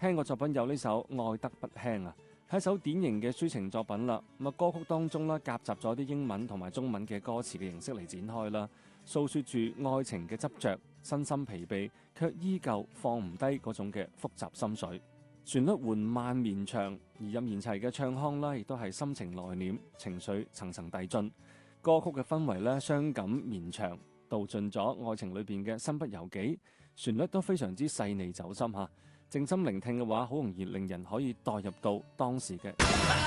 聽過作品有呢首《愛得不輕》啊，係一首典型嘅抒情作品啦。咁啊，歌曲當中咧夾雜咗啲英文同埋中文嘅歌詞嘅形式嚟展開啦，訴說住愛情嘅執着，身心疲憊卻依舊放唔低嗰種嘅複雜心水。旋律緩慢綿長，而任賢齊嘅唱腔啦，亦都係深情內斂，情緒層層遞進。歌曲嘅氛圍咧傷感綿長，道盡咗愛情裏邊嘅身不由己。旋律都非常之細膩走心嚇，靜心聆聽嘅話，好容易令人可以代入到當時嘅。